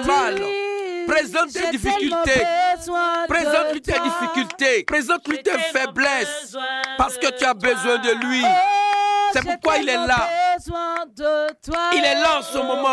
mal. Présente tes difficultés. Présente-lui tes difficultés. Présente-lui tes faiblesses. Parce que tu as besoin de lui. C'est pourquoi il est là. Il est là en ce moment.